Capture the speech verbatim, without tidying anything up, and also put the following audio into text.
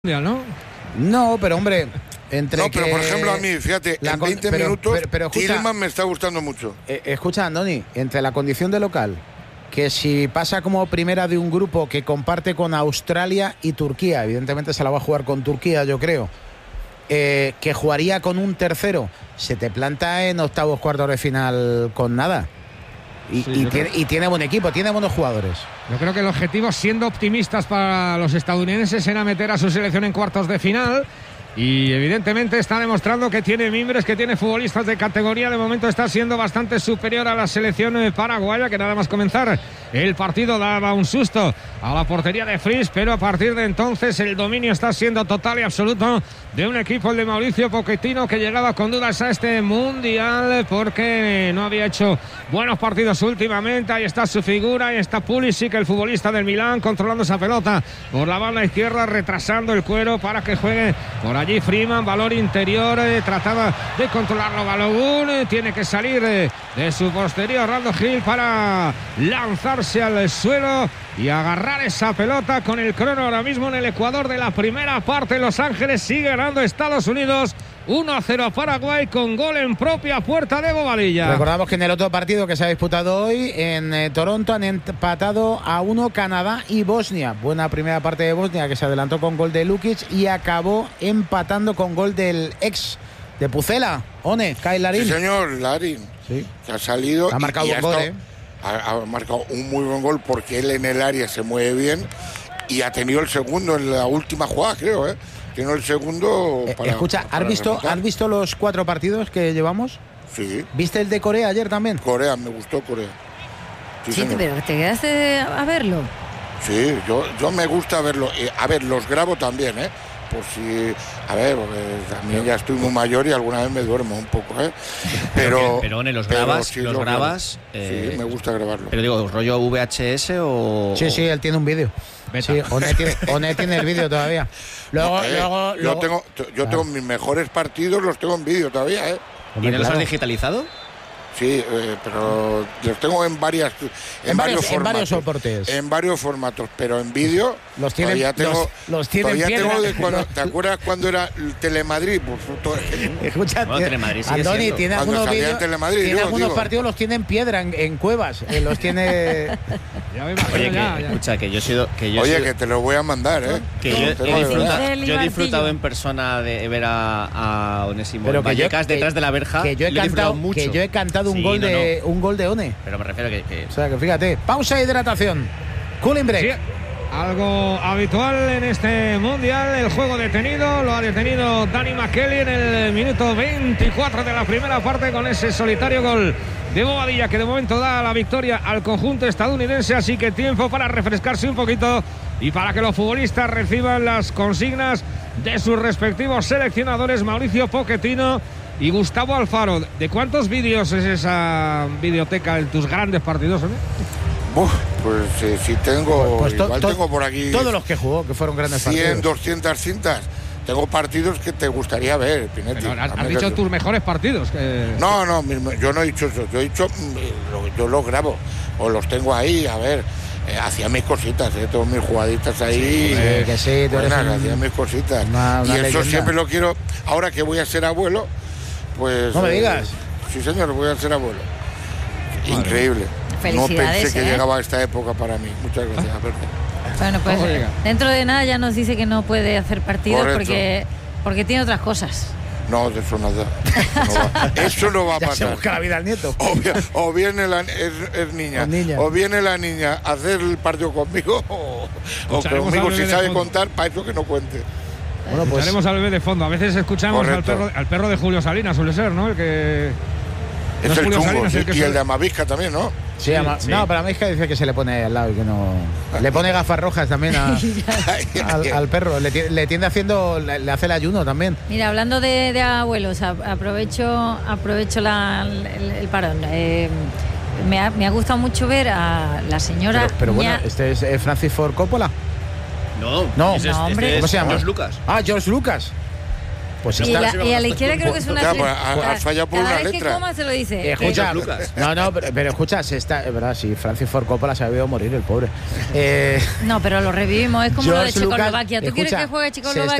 ¿no? No, pero hombre, entre No, pero que por ejemplo a mí, fíjate, la en con- veinte pero- minutos pero- pero escucha- Tillman me está gustando mucho. Eh, escucha, Andoni, entre la condición de local, que si pasa como primera de un grupo que comparte con Australia y Turquía, evidentemente se la va a jugar con Turquía, yo creo, eh, que jugaría con un tercero, se te planta en octavos, cuartos de final con nada. Y, Sí, y yo tiene, creo- y tiene buen equipo, tiene buenos jugadores. Yo creo que el objetivo, siendo optimistas para los estadounidenses, era meter a su selección en cuartos de final. Y evidentemente está demostrando que tiene mimbres, que tiene futbolistas de categoría. De momento está siendo bastante superior a la selección paraguaya, que nada más comenzar el partido daba un susto a la portería de Fritz, pero a partir de entonces el dominio está siendo total y absoluto de un equipo, el de Mauricio Pochettino, que llegaba con dudas a este mundial porque no había hecho buenos partidos últimamente. Ahí está su figura, ahí está Pulisic, el futbolista del Milán, controlando esa pelota por la banda izquierda, retrasando el cuero para que juegue por allí Freeman, valor interior, eh, trataba de controlarlo Balogun, eh, tiene que salir eh, de su posterior Rando Gil para lanzarse al suelo y agarrar esa pelota con el crono ahora mismo en el Ecuador de la primera parte. Los Ángeles sigue ganando Estados Unidos uno a cero a Paraguay con gol en propia puerta de Bobadilla. Recordamos que en el otro partido que se ha disputado hoy en eh, Toronto han empatado a uno Canadá y Bosnia. Buena primera parte de Bosnia, que se adelantó con gol de Lukic y acabó empatando con gol del ex de Pucela, One, Kyle Larin. Sí, señor, Larin, Sí. que ha salido Ha marcado y, y buen gol, estado- ¿eh? ha, ha marcado un muy buen gol porque él en el área se mueve bien y ha tenido el segundo en la última jugada, creo, ¿eh? Tiene el segundo Eh, para, Escucha, para ¿has visto, rematar. ¿has visto los cuatro partidos que llevamos? Sí, ¿Viste el de Corea ayer también? Corea, me gustó Corea. Sí, Sí, señor. pero te quedaste a verlo. Sí, yo, yo me gusta verlo. Eh, a ver, los grabo también, ¿eh? Por si... A ver, porque también ya estoy muy mayor y alguna vez me duermo un poco, ¿eh? Pero... Pero, One, los pero grabas, sí los grabo. grabas. eh, Sí, me gusta grabarlo. Pero digo, rollo V H S o. Sí, sí, él tiene un vídeo. Beta. Sí, One tiene, One tiene el vídeo todavía. Luego, Eh, luego, yo luego- tengo, yo tengo mis mejores partidos, los tengo en vídeo todavía, ¿eh? ¿Y Hombre, no los claro. has digitalizado? Sí, eh, pero los tengo en varias en, En varios- varios en formatos, varios soportes. en varios formatos, pero en vídeo Los tienen- todavía tengo, los- los tienen todavía piedra. tengo de cuando, Los- ¿te acuerdas cuando era el Telemadrid? Pues, todo- Escucha, Bueno, tío, Telemadrid sigue Andoni siendo. tiene Cuando algunos salía vídeos, en Telemadrid, tiene digo, algunos digo. partidos los tiene en piedra, en, en cuevas, eh, los tiene. Ya me imagino, Oye, que, ya, ya. escucha, que yo he sido. Que yo he Oye, sido- que te lo voy a mandar, ¿eh? que No, yo, tengo he de disfrutado, verdad. El yo he disfrutado martillo. en persona de ver a, a Onésimo Pero que yo, Vallecas que- detrás de la verja. que yo he Lo he disfrutado cantado, mucho. que yo he cantado un Sí, gol no, de no. un gol de One. Pero me refiero que. que- O sea que fíjate, pausa e hidratación. Cooling break. Sí, algo habitual en este mundial, el juego detenido, lo ha detenido Danny McKelly en el minuto veinticuatro de la primera parte con ese solitario gol de Bobadilla que de momento da la victoria al conjunto estadounidense, así que tiempo para refrescarse un poquito y para que los futbolistas reciban las consignas de sus respectivos seleccionadores, Mauricio Pochettino y Gustavo Alfaro. ¿De cuántos vídeos es esa videoteca en tus grandes partidos, Sonia? Uf, pues eh, si tengo, Pues to- igual to- tengo por aquí Todos los que jugó, que fueron grandes cien, partidos. doscientas cintas. Tengo partidos que te gustaría ver, Pinetti. Pero has, has También dicho que- tus mejores partidos. que- No, no, mi- yo no he dicho eso. Yo he dicho, mm, lo- yo los grabo o los tengo ahí, a ver. Eh, hacía mis cositas, eh, todas mis jugaditas ahí. Sí, que sí, tú eres buenas, un- hacía mis cositas. una- una y eso leyenda. siempre lo quiero. Ahora que voy a ser abuelo, pues. No me eh, digas. Sí, señor, voy a ser abuelo. Increíble. No Felicidades, pensé que ¿eh? llegaba a esta época para mí. Muchas gracias, Alberto. Bueno, pues ¿Cómo llega? dentro de nada ya nos dice que no puede hacer partidos Correcto. porque porque tiene otras cosas. No, de eso nada. No va- Eso no va a Ya se pasar. busca la vida al nieto. O, vi- o viene la es, es niña, Es niña. o viene la niña a hacer el partido conmigo, o, o Escucharemos conmigo al si bebé de sabe fondo. contar, para eso que no cuente. Bueno, pues Escucharemos al bebé de fondo. A veces escuchamos al Correcto. perro, al perro de Julio Salinas, suele ser, ¿no? El que. Es no el Julio chungo, Salinas sí, el que y suele- el de Amavisca también, ¿no? sí, ama- sí. no, pero a mí es que dice que se le pone al lado y que no. Le pone gafas rojas también a- al, al perro. Le, tie- le tiende haciendo, le, le hace el ayuno también. Mira, hablando de, de abuelos, a- aprovecho aprovecho la- el, el parón. Eh, me, ha, me ha gustado mucho ver a la señora. Pero, pero bueno, Ña- este es eh, Francis Ford Coppola. No, No, ese es- no, hombre. este es ¿Cómo se llama? George Lucas. Ah, George Lucas. Pues Y, está. la- y a la izquierda creo que es una Ya, fle- pues, ha- cada- has fallado por cada una vez letra. que coma se lo dice. Eh, escucha, Lucas. no, no, pero, pero escucha, se está, es verdad, sí, Francis Ford Coppola se ha debido morir, el pobre. Eh, No, pero lo revivimos, es como lo de George Lucas, Checoslovaquia. ¿Tú quieres escucha, que juegue se Checoslovaquia?